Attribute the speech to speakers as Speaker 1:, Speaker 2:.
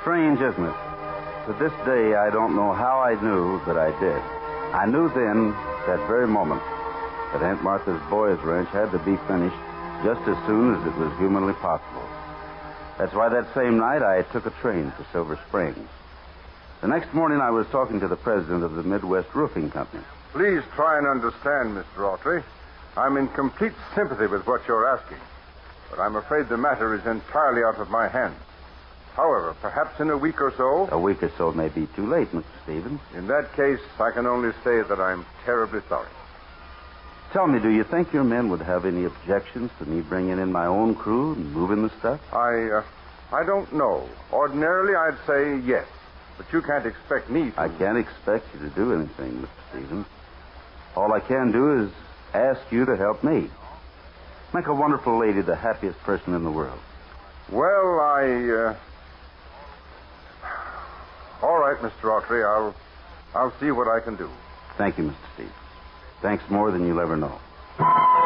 Speaker 1: Strange, isn't it? To this day, I don't know how I knew that I did. I knew then, that very moment, that Aunt Martha's Boys Ranch had to be finished just as soon as it was humanly possible. That's why that same night I took a train for Silver Springs. The next morning I was talking to the president of the Midwest Roofing Company.
Speaker 2: Please try and understand, Mr. Autry. I'm in complete sympathy with what you're asking, but I'm afraid the matter is entirely out of my hands. However, perhaps in a week or so...
Speaker 1: A week or so may be too late, Mr. Stevens.
Speaker 2: In that case, I can only say that I'm terribly sorry.
Speaker 1: Tell me, do you think your men would have any objections to me bringing in my own crew and moving the stuff?
Speaker 2: I don't know. Ordinarily, I'd say yes, but you can't expect me to...
Speaker 1: I can't expect you to do anything, Mr. Stevens. All I can do is ask you to help me. Make a wonderful lady the happiest person in the world.
Speaker 2: Well, All right, Mr. Autry, I'll see what I can do.
Speaker 1: Thank you, Mr. Stevens. Thanks more than you'll ever know.